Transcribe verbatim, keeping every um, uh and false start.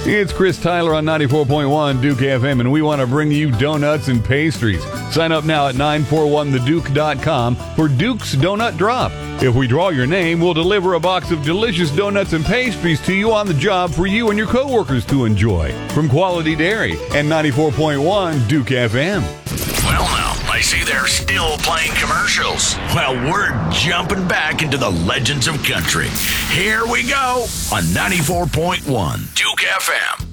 It's Chris Tyler on ninety-four point one Duke F M, and we want to bring you donuts and pastries. Sign up now at nine four one the duke dot com for Duke's Donut Drop. If we draw your name, we'll deliver a box of delicious donuts and pastries to you on the job for you and your coworkers to enjoy. From Quality Dairy and ninety-four point one Duke F M. Well, now, I see they're still playing commercials. Well, we're jumping back into the legends of country. Here we go on ninety-four point one Duke F M.